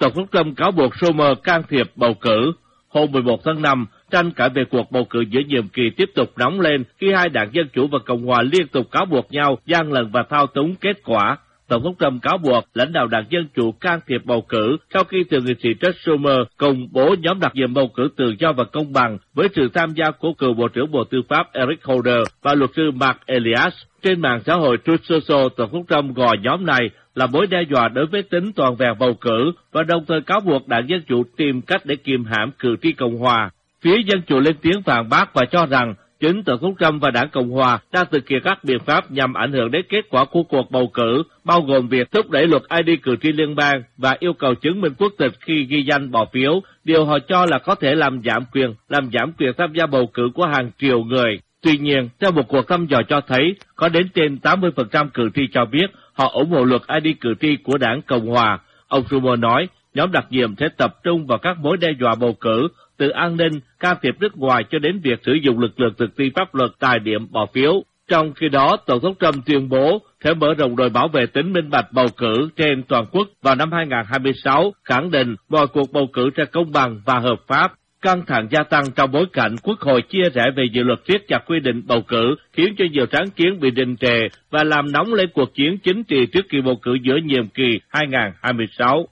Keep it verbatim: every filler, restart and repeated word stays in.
Tổng thống Trump cáo buộc Schumer can thiệp bầu cử. Hôm mười một tháng năm, tranh cãi về cuộc bầu cử giữa nhiệm kỳ tiếp tục nóng lên khi hai đảng Dân Chủ và Cộng Hòa liên tục cáo buộc nhau gian lận và thao túng kết quả. Tổng thống Trump cáo buộc lãnh đạo đảng Dân Chủ can thiệp bầu cử sau khi thượng nghị sĩ Chuck Schumer công bố nhóm đặc nhiệm bầu cử tự do và công bằng với sự tham gia của cựu Bộ trưởng Bộ Tư pháp Eric Holder và luật sư Mark Elias. Trên mạng xã hội Truth Social, Tổng thống Trump gọi nhóm này là mối đe dọa đối với tính toàn vẹn bầu cử và đồng thời cáo buộc đảng Dân Chủ tìm cách để kiềm hãm cử tri Cộng Hòa. Phía Dân Chủ lên tiếng phản bác và cho rằng chính Tổng thống Trump và đảng Cộng Hòa đang thực hiện các biện pháp nhằm ảnh hưởng đến kết quả của cuộc bầu cử, bao gồm việc thúc đẩy luật i đê cử tri liên bang và yêu cầu chứng minh quốc tịch khi ghi danh bỏ phiếu, điều họ cho là có thể làm giảm quyền, làm giảm quyền tham gia bầu cử của hàng triệu người. Tuy nhiên, theo một cuộc thăm dò cho thấy, có đến trên tám mươi phần trăm cử tri cho biết họ ủng hộ luật i đê cử tri của đảng Cộng Hòa. Ông Schumer nói, nhóm đặc nhiệm sẽ tập trung vào các mối đe dọa bầu cử, từ an ninh, can thiệp nước ngoài cho đến việc sử dụng lực lượng thực thi pháp luật tại điểm bỏ phiếu. Trong khi đó, Tổng thống Trump tuyên bố sẽ mở rộng đội bảo vệ tính minh bạch bầu cử trên toàn quốc vào năm hai không hai sáu, khẳng định mọi cuộc bầu cử sẽ công bằng và hợp pháp. Căng thẳng gia tăng trong bối cảnh Quốc hội chia rẽ về dự luật siết chặt quy định bầu cử, khiến cho nhiều sáng kiến bị đình trệ và làm nóng lên cuộc chiến chính trị trước kỳ bầu cử giữa nhiệm kỳ hai không hai sáu.